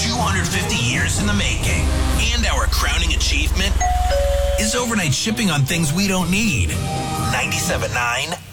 250 years in the making. And our crowning achievement is overnight shipping on things we don't need. 97.9